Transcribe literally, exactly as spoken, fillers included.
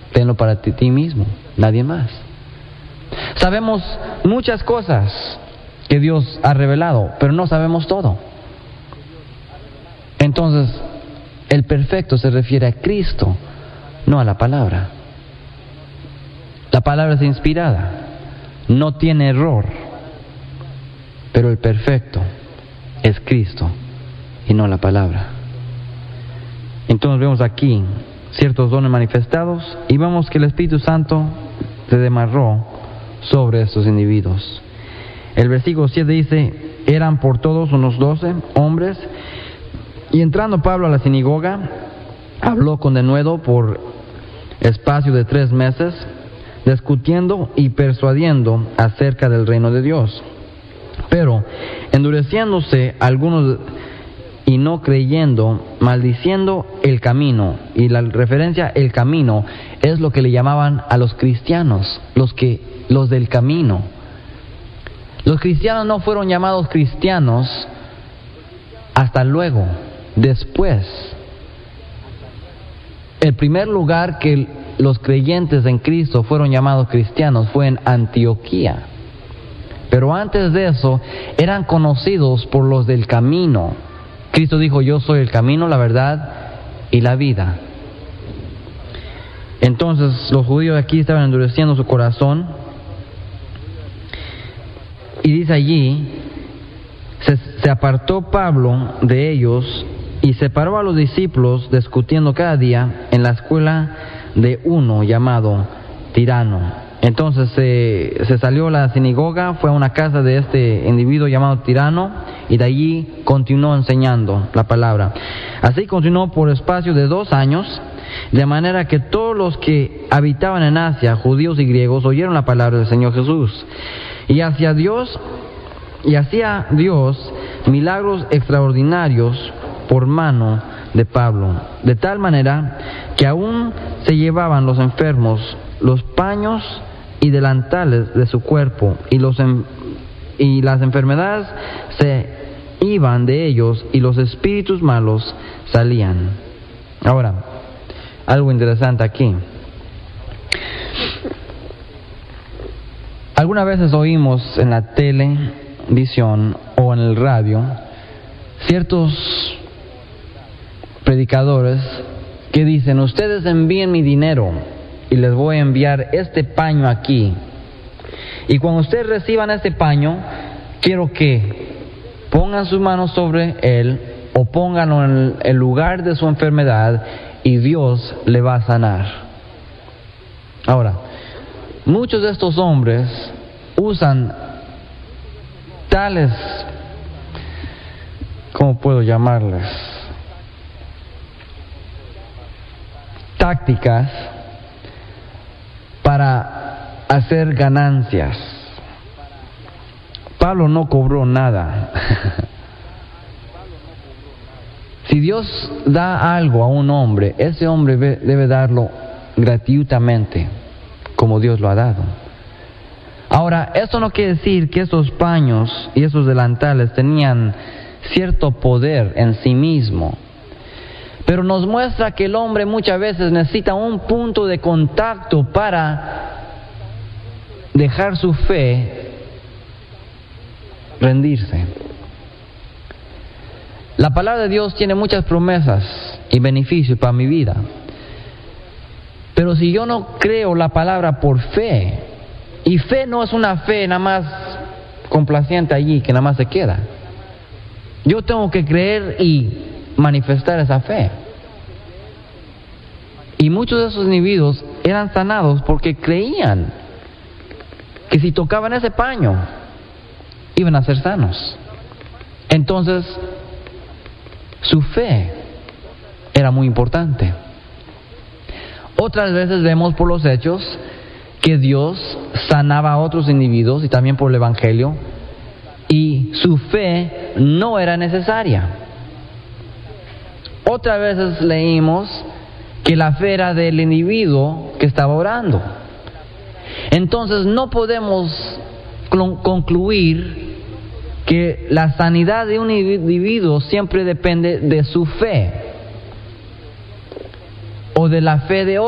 tenlo para ti, ti mismo, nadie más. Sabemos muchas cosas que Dios ha revelado, pero no sabemos todo. Entonces, el perfecto se refiere a Cristo, no a la palabra. La palabra es inspirada, no tiene error, pero el perfecto es Cristo y no la palabra. Entonces vemos aquí ciertos dones manifestados y vemos que el Espíritu Santo se demarró sobre estos individuos. El versículo siete dice: eran por todos unos doce hombres, y entrando Pablo a la sinagoga, habló con denuedo por espacio de tres meses, discutiendo y persuadiendo acerca del reino de Dios. Pero endureciéndose algunos y no creyendo, maldiciendo el camino. Y la referencia el camino es lo que le llamaban a los cristianos, los que los del camino. Los cristianos no fueron llamados cristianos hasta luego, después. El primer lugar que los creyentes en Cristo fueron llamados cristianos fue en Antioquía. Pero antes de eso eran conocidos por los del camino. Cristo dijo: yo soy el camino, la verdad y la vida. Entonces los judíos aquí estaban endureciendo su corazón. Y dice allí: se, se apartó Pablo de ellos y separó a los discípulos, discutiendo cada día en la escuela de uno llamado Tirano. Entonces se, se salió a la sinagoga, fue a una casa de este individuo llamado Tirano, y de allí continuó enseñando la palabra. Así continuó por espacio de dos años, de manera que todos los que habitaban en Asia, judíos y griegos, oyeron la palabra del Señor Jesús. Y hacia Dios, y hacía Dios milagros extraordinarios por mano de Pablo, de tal manera que aún se llevaban los enfermos los paños y delantales de su cuerpo, y los en, y las enfermedades se iban de ellos, y los espíritus malos salían. Ahora, algo interesante aquí. Algunas veces oímos en la televisión o en el radio ciertos predicadores que dicen: ustedes envíen mi dinero y les voy a enviar este paño aquí, y cuando ustedes reciban este paño, quiero que pongan sus manos sobre él o pónganlo en el lugar de su enfermedad y Dios le va a sanar. Ahora, muchos de estos hombres usan tales, ¿cómo puedo llamarles?, tácticas para hacer ganancias. Pablo no cobró nada. Si Dios da algo a un hombre, ese hombre debe darlo gratuitamente, como Dios lo ha dado. Ahora, esto no quiere decir que esos paños y esos delantales tenían cierto poder en sí mismo, pero nos muestra que el hombre muchas veces necesita un punto de contacto para dejar su fe rendirse. La palabra de Dios tiene muchas promesas y beneficios para mi vida, pero si yo no creo la palabra por fe, y fe no es una fe nada más complaciente allí que nada más se queda, yo tengo que creer y manifestar esa fe. Y muchos de esos individuos eran sanados porque creían que si tocaban ese paño iban a ser sanos. Entonces su fe era muy importante. Otras veces vemos por los hechos que Dios sanaba a otros individuos, y también por el Evangelio, y su fe no era necesaria. Otras veces leímos que la fe era del individuo que estaba orando. Entonces no podemos concluir que la sanidad de un individuo siempre depende de su fe o de la fe de otro.